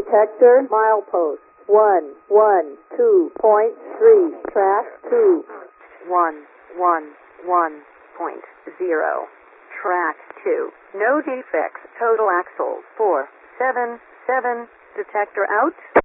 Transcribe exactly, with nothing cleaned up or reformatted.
Detector milepost one one two point three. Track two. one one one point zero. Track two. No defects. Total axle four seven seven. Detector out.